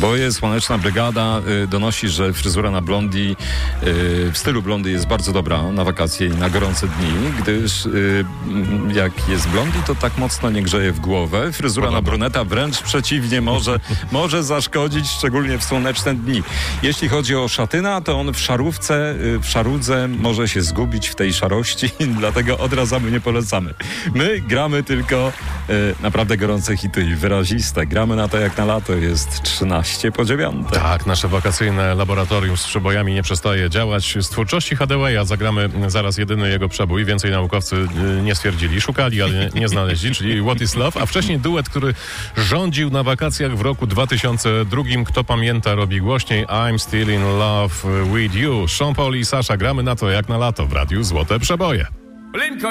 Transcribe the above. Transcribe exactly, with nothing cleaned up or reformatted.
Przeboje, Słoneczna Brygada y, donosi, że fryzura na blondi y, w stylu blondi jest bardzo dobra na wakacje i na gorące dni, gdyż y, jak jest blondi, to tak mocno nie grzeje w głowę. Fryzura Podoba. na bruneta wręcz przeciwnie może, może zaszkodzić, szczególnie w słoneczne dni. Jeśli chodzi o Szatyna, to on w szarówce, y, w szarudze może się zgubić w tej szarości, dlatego odradzamy, nie polecamy. My gramy tylko y, naprawdę gorące hity i wyraziste. Gramy na to jak na lato, jest trzynaście po dziewiąte. Tak, nasze wakacyjne laboratorium z przebojami nie przestaje działać. Z twórczości Hathawaya zagramy zaraz jedyny jego przebój. Więcej naukowcy y, nie stwierdzili. Szukali, ale nie, nie znaleźli, czyli What is Love, a wcześniej duet, który rządził na wakacjach w roku dwa tysiące drugim. Kto pamięta, robi głośniej. I'm still in love with you. Sean Paul i Sasha. Gramy na to jak na lato w Radiu Złote Przeboje.